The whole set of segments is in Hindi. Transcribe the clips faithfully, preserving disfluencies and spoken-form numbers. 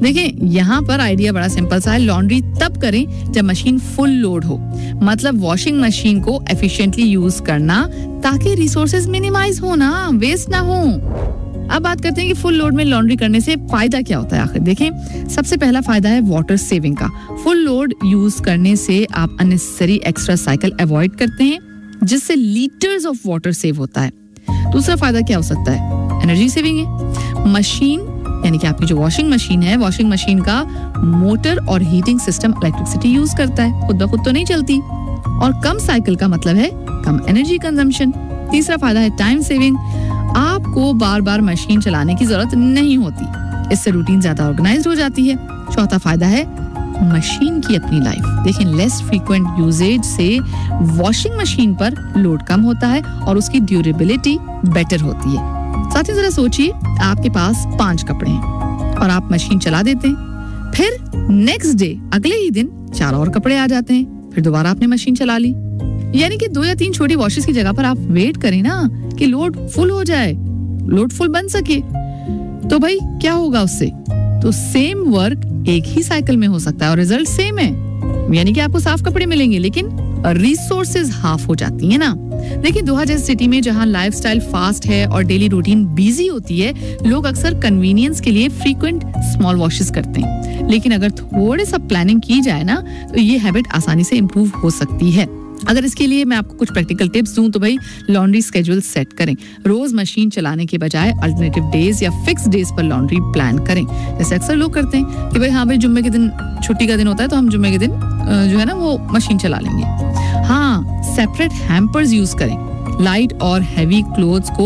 देखिए यहाँ पर आइडिया बड़ा सिंपल सा है, लॉन्ड्री तब करें जब मशीन फुल लोड हो, मतलब वॉशिंग मशीन को एफिशिएंटली यूज करना ताकि रिसोर्सेज मिनिमाइज हो ना, वेस्ट ना हो। अब बात करते हैं कि फुल लोड में लॉन्ड्री करने से फायदा क्या होता है आखिर। देखें, सबसे पहला फायदा है वाटर सेविंग का। फुल लोड यूज करने से आप अननेसेसरी एक्स्ट्रा साइकिल अवॉइड करते हैं, जिससे लीटर्स ऑफ वाटर सेव होता है। दूसरा फायदा क्या हो सकता है? एनर्जी सेविंग है। मशीन यानी कि आपकी जो वॉशिंग मशीन है, वॉशिंग मशीन का मोटर और हीटिंग सिस्टम इलेक्ट्रिसिटी यूज करता है, खुद ब खुद तो नहीं चलती। और कम साइकिल का मतलब है कम एनर्जी कंजम्पशन। तीसरा फायदा है टाइम सेविंग। आपको बार बार मशीन चलाने की जरूरत नहीं होती, इससे रूटीन ज्यादा ऑर्गेनाइज्ड हो जाती है। चौथा फायदा है मशीन की अपनी लाइफ। देखें, लेस फ्रीक्वेंट यूजेज से वॉशिंग मशीन पर लोड कम होता है और उसकी ड्यूरेबिलिटी बेटर होती है। साथ ही जरा सोचिए, आपके पास पांच कपड़े हैं और आप मशीन चला देते हैं, फिर नेक्स्ट डे अगले ही दिन चार और कपड़े आ जाते हैं, फिर दोबारा आपने मशीन चला ली। यानी कि दो या तीन छोटी वॉशेस की जगह पर आप वेट करें ना कि लोड फुल हो जाए, लोड फुल बन सके, तो भाई क्या होगा उससे? तो सेम वर्क एक ही साइकिल में हो सकता है और रिजल्ट सेम है, यानी कि आपको साफ कपड़े मिलेंगे, लेकिन रिसोर्सेज हाफ हो जाती है ना। देखिए, दोहा जैसी सिटी में जहां लाइफस्टाइल फास्ट है और डेली रूटीन बिजी होती है, लोग अक्सर कन्वीनियंस के लिए फ्रीक्वेंट स्मॉल वॉशेस करते हैं। लेकिन अगर थोड़े सा प्लानिंग की जाए ना, तो ये हैबिट आसानी से इम्प्रूव हो सकती है। अगर इसके लिए मैं आपको कुछ प्रैक्टिकल टिप्स दूं तो भाई लॉन्ड्री स्केड्यूल सेट करें। रोज मशीन चलाने के बजाय अल्टरनेटिव डेज या फिक्स डेज पर लॉन्ड्री प्लान करें। जैसे अक्सर लोग करते हैं कि भाई हाँ भाई जुम्मे के दिन छुट्टी का दिन होता है तो हम जुम्मे के दिन जो है ना वो मशीन चला लेंगे। हाँ, सेपरेट हैम्पर्स यूज करें। लाइट और हैवी क्लोथ्स को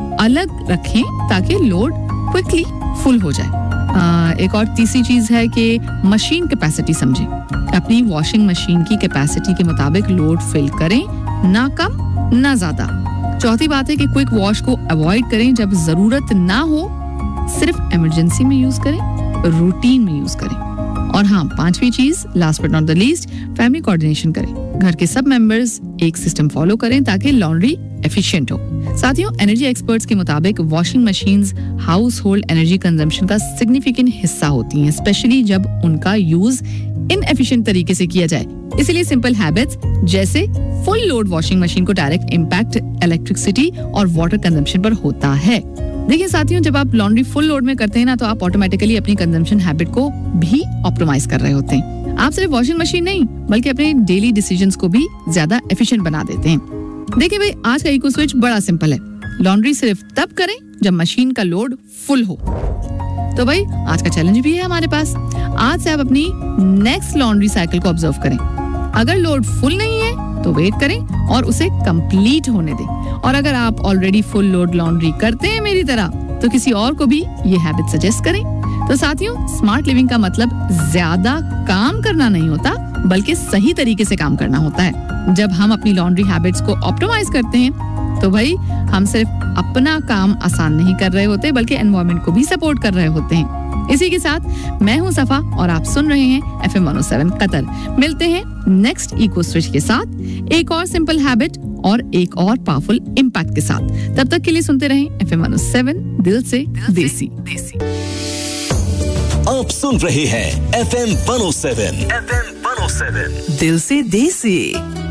अलग रखें ताकि लोड क्विकली फुल हो जाए। आ, एक और तीसरी चीज है कि मशीन कैपेसिटी समझें। अपनी वॉशिंग मशीन की कैपेसिटी के मुताबिक लोड फिल करें, ना कम ना ज्यादा। चौथी बात है कि क्विक वॉश को अवॉइड करें, जब जरूरत ना हो सिर्फ इमरजेंसी में यूज करें, रूटीन में यूज करें। और हाँ, पांचवी चीज, last but not the least, family coordination करें। घर के सब मेंबर्स एक सिस्टम फॉलो करें ताकि लॉन्ड्री एफिशिएंट हो। साथियों, एनर्जी एक्सपर्ट्स के मुताबिक washing machines house hold energy consumption का सिग्निफिकेंट हिस्सा होती हैं, स्पेशली जब उनका यूज इनएफिशिएंट तरीके से किया जाए। इसलिए सिंपल हैबिट्स जैसे फुल लोड वॉशिंग मशीन को डायरेक्ट इम्पैक्ट इलेक्ट्रिसिटी और वाटर कंजम्पशन पर होता है। देखिए साथियों, जब आप लॉन्ड्री फुल लोड में करते हैं ना, तो आप ऑटोमेटिकली अपनी कंजम्पशन हैबिट को भी ऑप्टिमाइज कर रहे होते हैं। आप सिर्फ वॉशिंग मशीन नहीं बल्कि अपने डेली डिसीजंस को भी ज्यादा एफिशिएंट बना देते हैं। देखिए भाई, आज का इको स्विच बड़ा सिंपल है। लॉन्ड्री सिर्फ तब करें जब मशीन का लोड फुल हो। तो भाई आज का चैलेंज भी है हमारे पास। आज से आप अपनी नेक्स्ट लॉन्ड्री साइकिल को ऑब्जर्व करें। अगर लोड फुल नहीं है तो वेट करें और उसे कंप्लीट होने दें। और अगर आप ऑलरेडी फुल लोड लॉन्ड्री करते हैं मेरी तरह, तो किसी और को भी ये हैबिट सजेस्ट करें। तो साथियों, स्मार्ट लिविंग का मतलब ज्यादा काम करना नहीं होता, बल्कि सही तरीके से काम करना होता है। जब हम अपनी लॉन्ड्री हैबिट्स को ऑप्टिमाइज करते हैं तो भाई हम सिर्फ अपना काम आसान नहीं कर रहे होते, बल्कि एनवायरनमेंट को भी सपोर्ट कर रहे होते हैं। इसी के साथ मैं हूं सफा और आप सुन रहे हैं F M one O seven Qatar. मिलते हैं नेक्स्ट इको स्विच के साथ, एक और सिंपल हैबिट और एक और पावरफुल इम्पैक्ट के साथ। तब तक के लिए सुनते रहें F M one O seven, दिल से देसी। आप सुन रहे हैं F M one O seven, F M one O seven, दिल से देसी।